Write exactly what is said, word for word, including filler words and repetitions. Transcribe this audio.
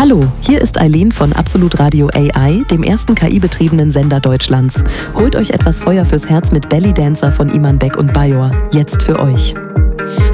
Hallo, hier ist Eileen von Absolut Radio A I, dem ersten K I-betriebenen Sender Deutschlands. Holt euch etwas Feuer fürs Herz mit Belly Dancer von Iman Beck und Bayor. Jetzt für euch.